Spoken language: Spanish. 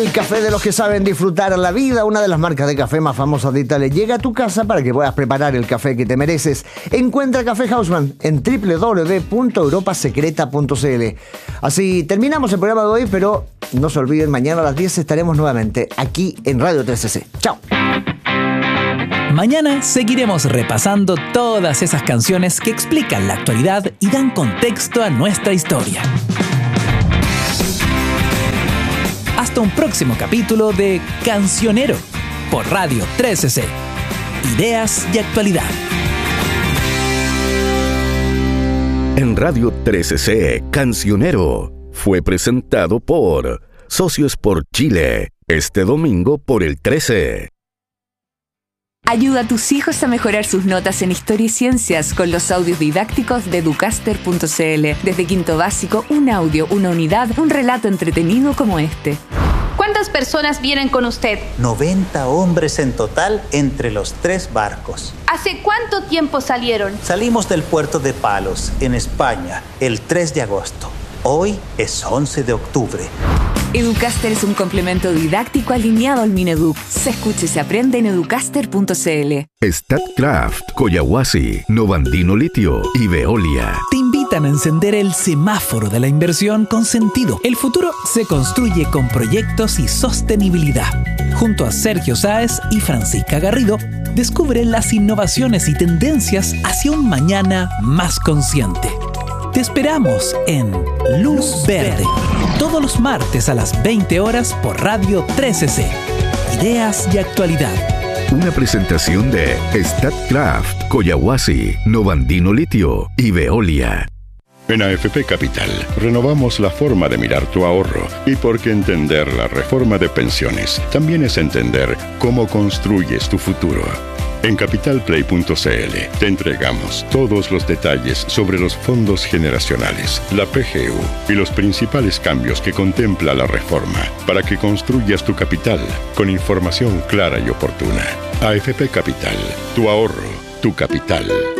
El café de los que saben disfrutar la vida, una de las marcas de café más famosas de Italia, llega a tu casa para que puedas preparar el café que te mereces. Encuentra Café Houseman en www.europasecreta.cl. Así terminamos el programa de hoy, pero no se olviden, mañana a las 10 estaremos nuevamente aquí en Radio 3CC. ¡Chao! Mañana seguiremos repasando todas esas canciones que explican la actualidad y dan contexto a nuestra historia. Hasta un próximo capítulo de Cancionero por Radio 3CC. Ideas y actualidad. En Radio 3CC, Cancionero fue presentado por Socios por Chile, este domingo por el 13. Ayuda a tus hijos a mejorar sus notas en Historia y Ciencias con los audios didácticos de Educaster.cl. Desde quinto básico, un audio, una unidad, un relato entretenido como este. ¿Cuántas personas vienen con usted? 90 hombres en total entre los 3 barcos. ¿Hace cuánto tiempo salieron? Salimos del puerto de Palos, en España, el 3 de agosto. Hoy es 11 de octubre. Educaster es un complemento didáctico alineado al Mineduc. Se escucha y se aprende en educaster.cl. Statkraft, Collahuasi, Novandino Litio y Veolia Te invitan a encender el semáforo de la inversión con sentido. El futuro se construye con proyectos y sostenibilidad. Junto a Sergio Sáez y Francisca Garrido, descubre las innovaciones y tendencias hacia un mañana más consciente. Te esperamos en Luz Verde, todos los martes a las 20 horas por Radio 3CC. Ideas y actualidad. Una presentación de Statkraft, Collahuasi, Novandino Litio y Veolia. En AFP Capital, renovamos la forma de mirar tu ahorro y porque entender la reforma de pensiones también es entender cómo construyes tu futuro. En capitalplay.cl te entregamos todos los detalles sobre los fondos generacionales, la PGU y los principales cambios que contempla la reforma para que construyas tu capital con información clara y oportuna. AFP Capital, tu ahorro, tu capital.